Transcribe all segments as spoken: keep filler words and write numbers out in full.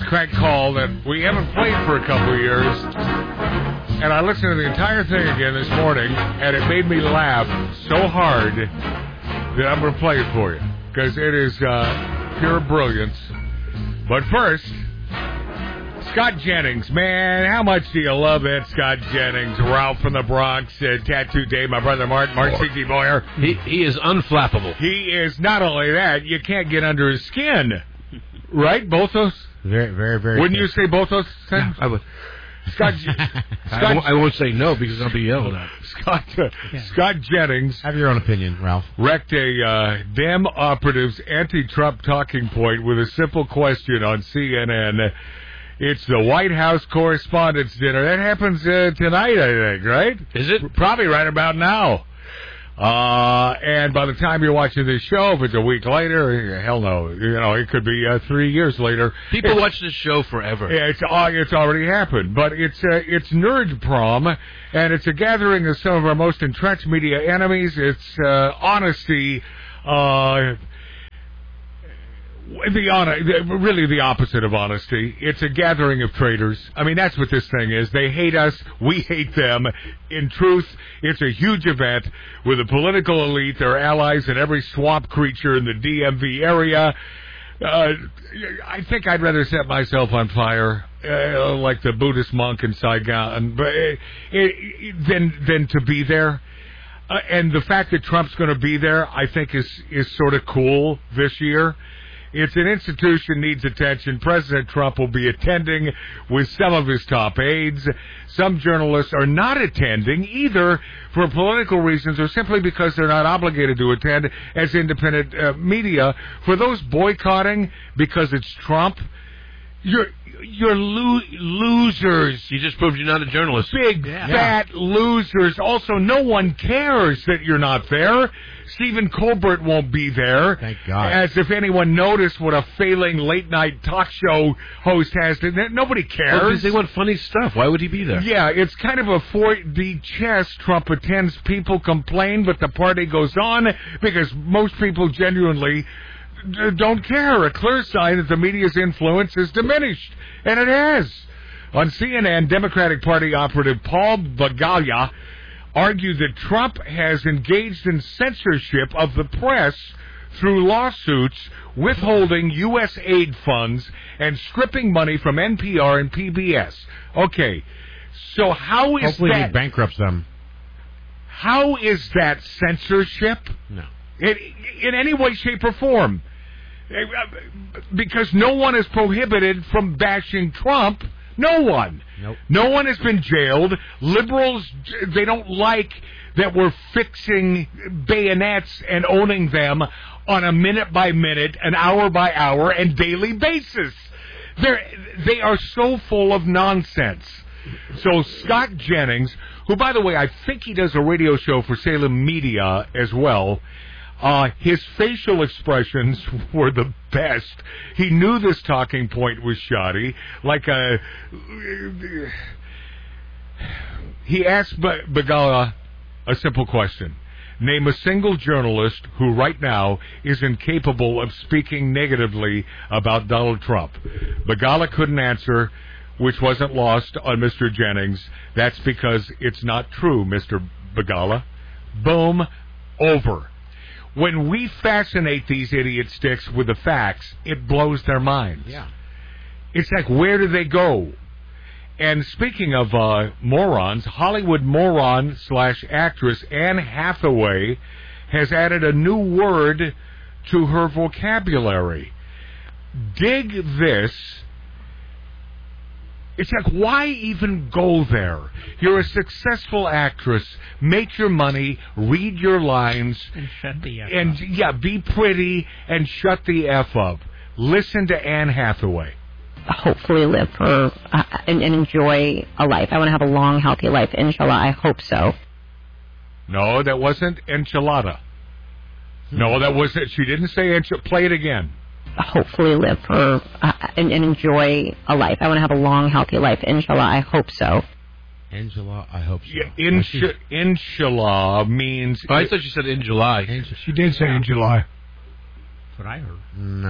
crank call that we haven't played for a couple of years. And I listened to the entire thing again this morning, and it made me laugh so hard that I'm going to play it for you, because it is uh, pure brilliance. But first, Scott Jennings, man, how much do you love it, Scott Jennings? Ralph from the Bronx, uh, Tattoo Dave, my brother Mark, Mark C T Boyer. He, he is unflappable. He is not only that, you can't get under his skin. Right? Both those? Very, very, very. Wouldn't good. you say both those things? I would. Scott, I, Scott, won't, I won't say no because I'll be yelled at. Scott, uh, Yeah. Scott Jennings. Have your own opinion, Ralph. Wrecked a uh, damn operative's anti-Trump talking point with a simple question on C N N. It's the White House Correspondents' Dinner. That happens uh, tonight, I think, right? Is it? Probably right about now. Uh, and by the time you're watching this show, if it's a week later, hell no, you know, it could be uh, three years later. People it's, watch this show forever. It's uh, it's already happened, but it's uh, it's Nerd Prom, and it's a gathering of some of our most entrenched media enemies. It's uh, honesty, uh, the honor, really the opposite of honesty. It's a gathering of traitors. I mean, that's what this thing is. They hate us. We hate them. In truth, it's a huge event with the political elite, their allies, and every swamp creature in the D M V area. Uh, I think I'd rather set myself on fire, uh, like the Buddhist monk in Saigon, but it, it, than than to be there. Uh, and the fact that Trump's going to be there, I think, is is sort of cool this year. It's an institution needs attention. President Trump will be attending with some of his top aides. Some journalists are not attending either for political reasons or simply because they're not obligated to attend as independent uh, media. For those boycotting because it's Trump, you're you're lo- losers. You just proved you're not a journalist. Big, yeah. fat losers. Also, no one cares that you're not there. Stephen Colbert won't be there. Thank God. As if anyone noticed what a failing late-night talk show host has. To, nobody cares. Well, because they want funny stuff. Why would he be there? Yeah, it's kind of a four D chess. Trump attends. People complain, but the party goes on because most people genuinely don't care. A clear sign that the media's influence is diminished. And it has. On C N N, Democratic Party operative Paul Begala argued that Trump has engaged in censorship of the press through lawsuits, withholding U S aid funds, and stripping money from N P R and P B S. Okay, so how is Hopefully that... he bankrupts them. How is that censorship? No. In, in any way, shape, or form. Because no one is prohibited from bashing Trump. No one. Nope. No one has been jailed. Liberals, they don't like that we're fixing bayonets and owning them on a minute-by-minute, an hour-by-hour, and daily basis. They're, they are so full of nonsense. So Scott Jennings, who, by the way, I think he does a radio show for Salem Media as well, Uh, his facial expressions were the best. He knew this talking point was shoddy. Like a... He asked Begala a simple question. Name a single journalist who right now is incapable of speaking negatively about Donald Trump. Begala couldn't answer, which wasn't lost on Mister Jennings. That's because it's not true, Mister Begala. Boom. Over. When we fascinate these idiot sticks with the facts, it blows their minds. Yeah. It's like, where do they go? And speaking of uh, morons, Hollywood moron slash actress Anne Hathaway has added a new word to her vocabulary. Dig this. It's like, why even go there? You're a successful actress. Make your money, read your lines, and shut the F and up. yeah, be pretty and shut the F up. Listen to Anne Hathaway. Hopefully live for uh, and, and enjoy a life. I want to have a long, healthy life. Inshallah, I hope so. No, that wasn't enchilada. No, that wasn't. She didn't say enchilada. Play it again. Hopefully live for uh, and, and enjoy a life. I want to have a long, healthy life. Inshallah, I hope so. Inshallah, I hope so. Yeah, insha, inshallah means... Oh, I thought you said in July. Inshallah. She did say in July. That's what I heard. No.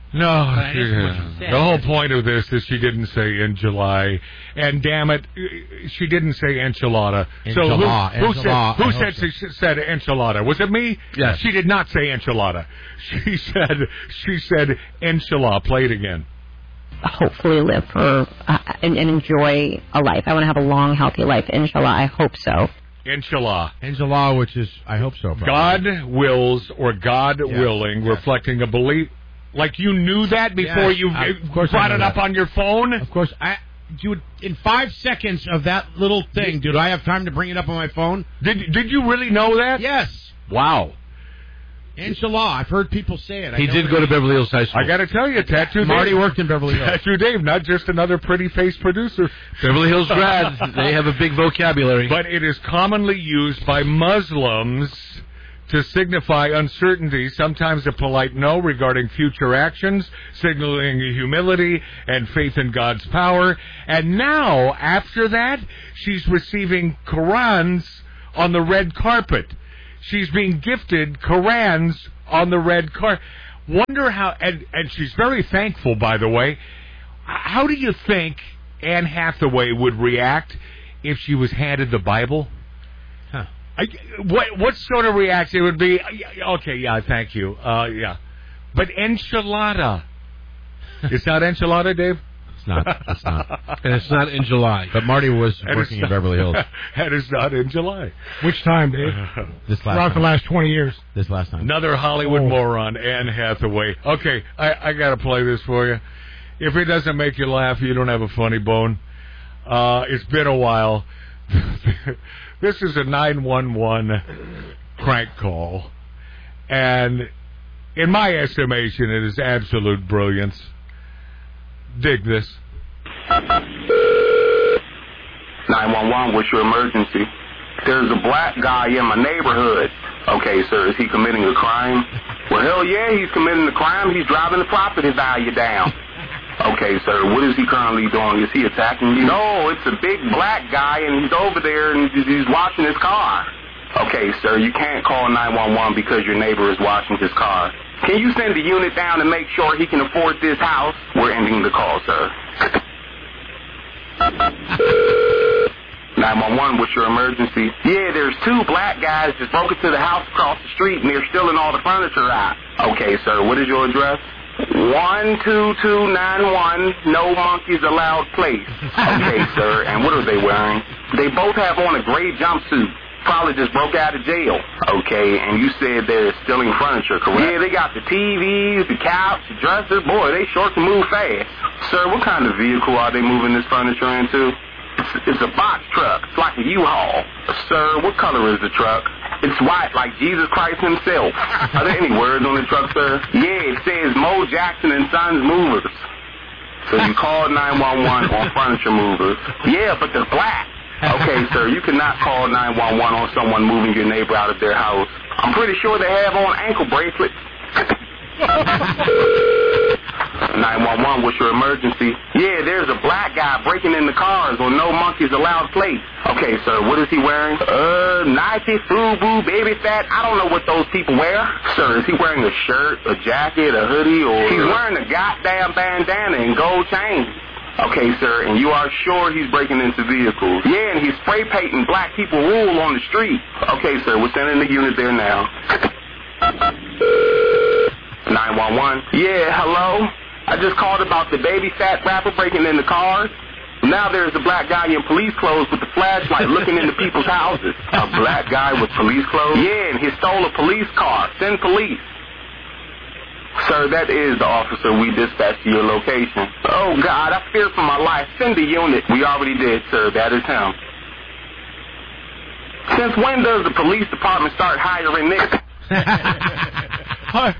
No, that is what yeah. she said. The whole point of this is she didn't say in July, and damn it, she didn't say enchilada. So who, Enchilada, who said enchilada, who I said hope so. she said enchilada? Was it me? Yes. She did not say enchilada. She said she said enchilada. Play it again. Hopefully live for uh, and, and enjoy a life. I want to have a long, healthy life. Inshallah, I hope so. Inshallah. Inshallah, which is, I hope so. Probably. God wills or God Yes, willing, yes. reflecting a belief. Like you knew that before Yes, you I- uh, of course I brought know it that. up on your phone? Of course, I, dude, in five seconds of that little thing, dude, I have time to bring it up on my phone? Did did you really know that? Yes. Wow. Inshallah. I've heard people say it. I He know did it go to is. Beverly Hills High School. I got to tell you, Tattoo Marty Dave. worked in Beverly Hills. Tattoo Dave, not just another pretty face producer. Beverly Hills grad. They have a big vocabulary. But it is commonly used by Muslims to signify uncertainty, sometimes a polite no regarding future actions, signaling humility and faith in God's power. And now, after that, she's receiving Qurans on the red carpet. She's being gifted Qurans on the red carpet. Wonder how, and, and she's very thankful, by the way. How do you think Anne Hathaway would react if she was handed the Bible? Huh. I, what what sort of reaction would be? Okay, yeah, thank you. Uh, yeah, but enchilada. It's not enchilada, Dave. It's not. It's not. And it's not in July. But Marty was And working it's in Beverly Hills and it's not in July. Which time, Dave? this last Throughout the time. last twenty years. This last time. Another Hollywood Oh. moron, Anne Hathaway. Okay, I, I got to play this for you. If it doesn't make you laugh, you don't have a funny bone. Uh, it's been a while. This is a nine one one crank call. And in my estimation, it is absolute brilliance. Dig this. nine one one, what's your emergency? There's a black guy in my neighborhood. Okay, sir, is he committing a crime? Well, hell yeah, he's committing a crime. He's driving the property value down. Okay, sir, what is he currently doing? Is he attacking you? No, it's a big black guy, and he's over there, and he's washing his car. Okay, sir, you can't call nine one one because your neighbor is washing his car. Can you send a unit down to make sure he can afford this house? We're ending the call, sir. nine one one, what's your emergency? Yeah, there's two black guys just broke into the house across the street, and they're stealing all the furniture out. Okay, sir, what is your address? one two two nine one, no monkeys allowed place. Okay, sir, and what are they wearing? They both have on a gray jumpsuit. Probably just broke out of jail. Okay, and you said they're stealing furniture, correct? Yeah, they got the T Vs, the couch, the dresser. Boy, they sure can move fast. Sir, what kind of vehicle are they moving this furniture into? It's, it's a box truck. It's like a U-Haul. Sir, what color is the truck? It's white, like Jesus Christ himself. Are there any words on the truck, sir? Yeah, it says Mo Jackson and Sons Movers. So you called nine one one on furniture movers. Yeah, but they're black. Okay, sir, you cannot call nine one one on someone moving your neighbor out of their house. I'm pretty sure they have on ankle bracelets. nine one one, what's your emergency? Yeah, there's a black guy breaking in the cars on no monkeys allowed plate. Okay, sir, what is he wearing? Uh, Nike, Fubu, Baby Fat, I don't know what those people wear. Sir, is he wearing a shirt, a jacket, a hoodie, or... He's wearing a goddamn bandana and gold chain. Okay, sir, and you are sure he's breaking into vehicles? Yeah, and he's spray painting black people wool on the street. Okay, sir, we're sending the unit there now. nine one one. Yeah, hello? I just called about the baby fat rapper breaking into cars. Now there's a black guy in police clothes with the flashlight looking into people's houses. A black guy with police clothes? Yeah, and he stole a police car. Send police. Sir, that is the officer we dispatched to your location. Oh, God, I fear for my life. Send the unit. We already did, sir. That is him. Since when does the police department start hiring niggas? I,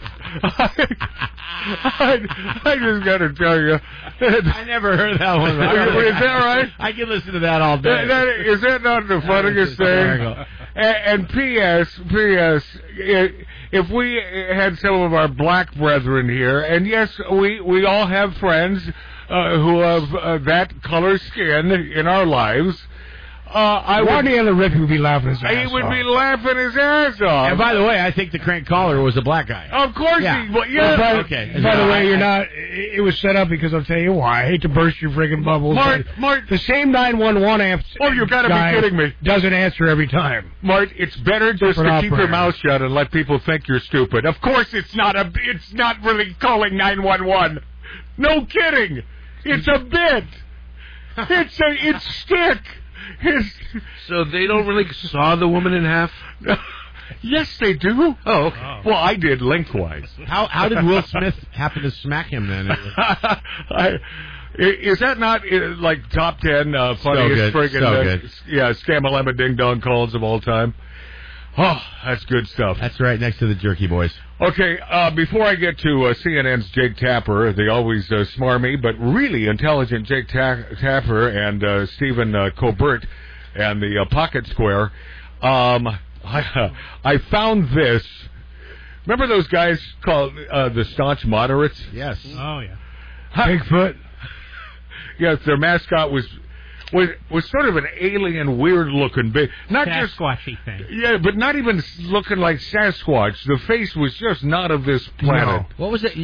I, I just got to tell you. I never heard that one. Is that right? I can listen to that all day. That, that, is that not the funniest thing? hysterical. And, and P S. P S. If we had some of our black brethren here, and yes, we, we all have friends uh, who have uh, that color skin in our lives, Uh, I Rodney would, on the Rick would be laughing his ass he would off. be laughing his ass off. And by the way, I think the crank caller was a black guy. Of course Yeah. he. Well, yeah. By, Okay. by the No, way, I- you're not. It it was set up because I'll tell you why. I hate to burst your friggin' bubbles. Mart, but Mart, the same nine one one amp. Oh, you gotta be guy kidding me. Doesn't answer every time. Mart, it's better just Different to keep your operator. mouth shut and let people think you're stupid. Of course, it's not a. It's not really calling nine one one. No kidding. It's a bit. It's a. It's stick. It's. So they don't really saw the woman in half? Yes, they do. Oh, okay. Well, I did lengthwise. How how did Will Smith happen to smack him then? I, is that not uh, like top ten uh, funniest good. friggin' So uh, good. s- yeah Scam-a-lemma ding dong calls of all time? Oh, that's good stuff. That's right next to the Jerky Boys. Okay, uh, before I get to uh, C N N's Jake Tapper, the always uh, smarmy but really intelligent Jake Ta- Tapper and uh, Stephen uh, Colbert and the uh, Pocket Square, um, I, I found this. Remember those guys called uh, the Staunch Moderates? Yes. Oh, yeah. Bigfoot. Yes, their mascot was was was sort of an alien, weird-looking big, not just Sasquatchy thing. yeah, but not even looking like Sasquatch. The face was just not of this planet. What was it?